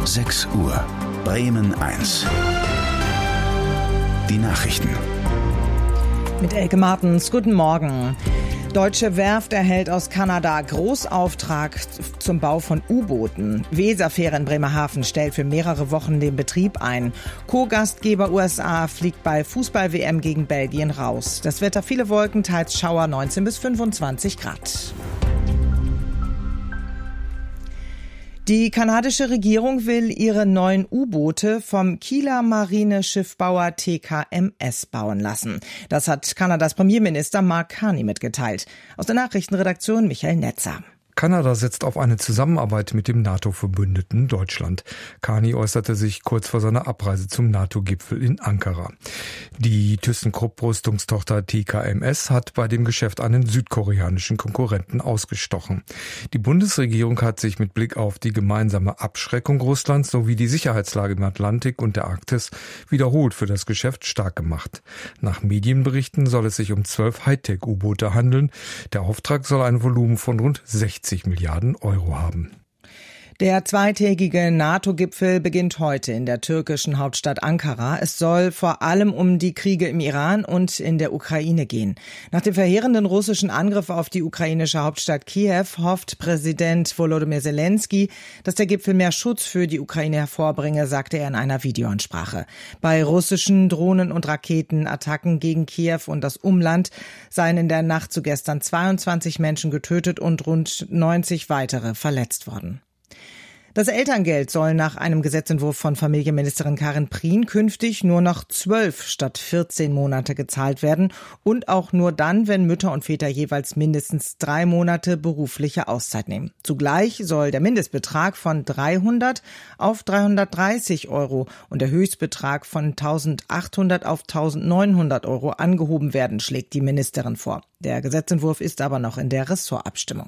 6 Uhr. Bremen 1. Die Nachrichten. Mit Elke Martens, guten Morgen. Deutsche Werft erhält aus Kanada Großauftrag zum Bau von U-Booten. Weserfähre in Bremerhaven stellt für mehrere Wochen den Betrieb ein. Co-Gastgeber USA fliegt bei Fußball-WM gegen Belgien raus. Das Wetter: viele Wolken, teils Schauer, 19 bis 25 Grad. Die kanadische Regierung will ihre neuen U-Boote vom Kieler Marineschiffbauer TKMS bauen lassen. Das hat Kanadas Premierminister Mark Carney mitgeteilt. Aus der Nachrichtenredaktion Michael Netzer. Kanada setzt auf eine Zusammenarbeit mit dem NATO-Verbündeten Deutschland. Carney äußerte sich kurz vor seiner Abreise zum NATO-Gipfel in Ankara. Die ThyssenKrupp-Rüstungstochter TKMS hat bei dem Geschäft einen südkoreanischen Konkurrenten ausgestochen. Die Bundesregierung hat sich mit Blick auf die gemeinsame Abschreckung Russlands sowie die Sicherheitslage im Atlantik und der Arktis wiederholt für das Geschäft stark gemacht. Nach Medienberichten soll es sich um 12 Hightech-U-Boote handeln. Der Auftrag soll ein Volumen von rund 60 Milliarden Euro haben. Der zweitägige NATO-Gipfel beginnt heute in der türkischen Hauptstadt Ankara. Es soll vor allem um die Kriege im Iran und in der Ukraine gehen. Nach dem verheerenden russischen Angriff auf die ukrainische Hauptstadt Kiew hofft Präsident Volodymyr Zelensky, dass der Gipfel mehr Schutz für die Ukraine hervorbringe, sagte er in einer Videoansprache. Bei russischen Drohnen- und Raketenattacken gegen Kiew und das Umland seien in der Nacht zu gestern 22 Menschen getötet und rund 90 weitere verletzt worden. Das Elterngeld soll nach einem Gesetzentwurf von Familienministerin Karin Prien künftig nur noch 12 statt 14 Monate gezahlt werden und auch nur dann, wenn Mütter und Väter jeweils mindestens 3 Monate berufliche Auszeit nehmen. Zugleich soll der Mindestbetrag von 300 auf 330 Euro und der Höchstbetrag von 1.800 auf 1.900 Euro angehoben werden, schlägt die Ministerin vor. Der Gesetzentwurf ist aber noch in der Ressortabstimmung.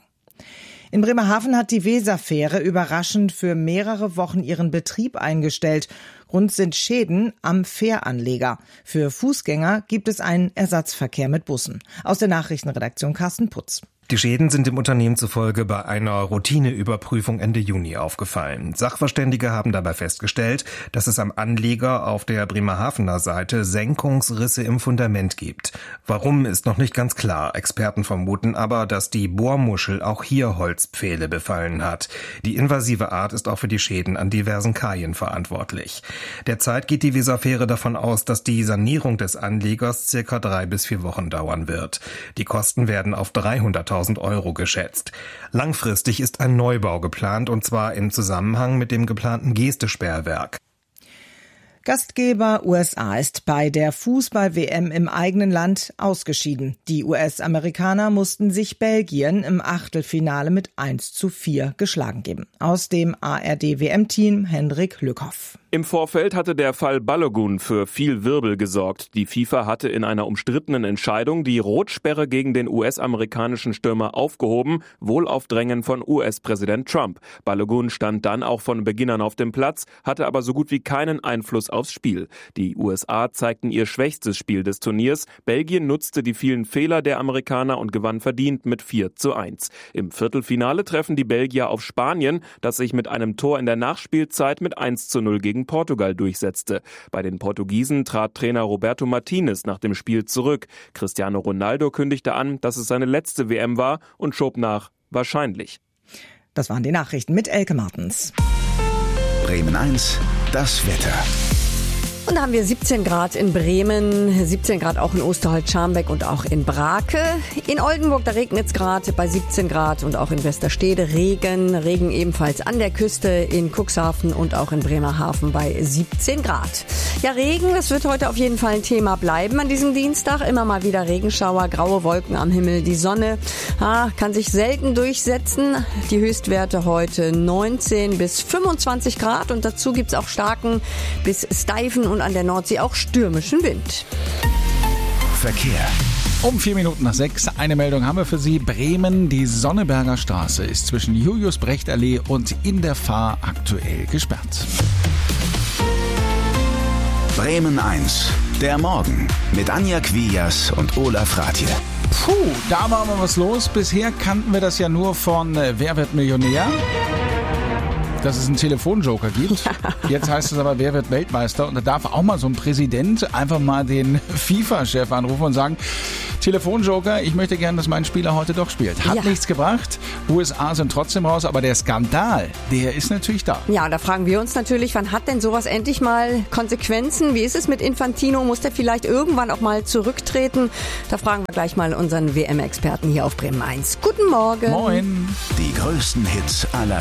In Bremerhaven hat die Weserfähre überraschend für mehrere Wochen ihren Betrieb eingestellt. Grund sind Schäden am Fähranleger. Für Fußgänger gibt es einen Ersatzverkehr mit Bussen. Aus der Nachrichtenredaktion Carsten Putz. Die Schäden sind dem Unternehmen zufolge bei einer Routineüberprüfung Ende Juni aufgefallen. Sachverständige haben dabei festgestellt, dass es am Anleger auf der Bremerhavener Seite Senkungsrisse im Fundament gibt. Warum, ist noch nicht ganz klar. Experten vermuten aber, dass die Bohrmuschel auch hier Holzpfähle befallen hat. Die invasive Art ist auch für die Schäden an diversen Kajen verantwortlich. Derzeit geht die Weserfähre davon aus, dass die Sanierung des Anlegers circa 3 bis 4 Wochen dauern wird. Die Kosten werden auf 300.000 Euro geschätzt. Langfristig ist ein Neubau geplant, und zwar im Zusammenhang mit dem geplanten Gestesperrwerk. Gastgeber USA ist bei der Fußball-WM im eigenen Land ausgeschieden. Die US-Amerikaner mussten sich Belgien im Achtelfinale mit 1:4 geschlagen geben. Aus dem ARD-WM-Team Hendrik Lückhoff. Im Vorfeld hatte der Fall Balogun für viel Wirbel gesorgt. Die FIFA hatte in einer umstrittenen Entscheidung die Rotsperre gegen den US-amerikanischen Stürmer aufgehoben, wohl auf Drängen von US-Präsident Trump. Balogun stand dann auch von Beginn an auf dem Platz, hatte aber so gut wie keinen Einfluss aufs Spiel. Die USA zeigten ihr schwächstes Spiel des Turniers. Belgien nutzte die vielen Fehler der Amerikaner und gewann verdient mit 4:1. Im Viertelfinale treffen die Belgier auf Spanien, das sich mit einem Tor in der Nachspielzeit mit 1:0 gegen Portugal durchsetzte. Bei den Portugiesen trat Trainer Roberto Martinez nach dem Spiel zurück. Cristiano Ronaldo kündigte an, dass es seine letzte WM war und schob nach: wahrscheinlich. Das waren die Nachrichten mit Elke Martens. Bremen 1, das Wetter. Und da haben wir 17 Grad in Bremen, 17 Grad auch in Osterholz-Scharmbeck und auch in Brake. In Oldenburg, da regnet es gerade bei 17 Grad und auch in Westerstede Regen ebenfalls an der Küste, in Cuxhaven und auch in Bremerhaven bei 17 Grad. Ja, Regen, das wird heute auf jeden Fall ein Thema bleiben an diesem Dienstag. Immer mal wieder Regenschauer, graue Wolken am Himmel. Die Sonne kann sich selten durchsetzen. Die Höchstwerte heute 19 bis 25 Grad und dazu gibt's auch starken bis steifen und an der Nordsee auch stürmischen Wind. Verkehr. Um 6:04. Eine Meldung haben wir für Sie. Bremen, die Sonneberger Straße ist zwischen Julius-Brecht-Allee und in der Fahr aktuell gesperrt. Bremen 1, der Morgen mit Anja Quias und Olaf Rathje. Da war mal was los. Bisher kannten wir das ja nur von Wer wird Millionär? dass es einen Telefonjoker gibt. Jetzt heißt es aber, wer wird Weltmeister? Und da darf auch mal so ein Präsident einfach mal den FIFA-Chef anrufen und sagen, Telefonjoker, ich möchte gerne, dass mein Spieler heute doch spielt. Hat nichts gebracht. USA sind trotzdem raus, aber der Skandal, der ist natürlich da. Ja, da fragen wir uns natürlich, wann hat denn sowas endlich mal Konsequenzen? Wie ist es mit Infantino? Muss der vielleicht irgendwann auch mal zurücktreten? Da fragen wir gleich mal unseren WM-Experten hier auf Bremen 1. Guten Morgen. Moin. Die größten Hits aller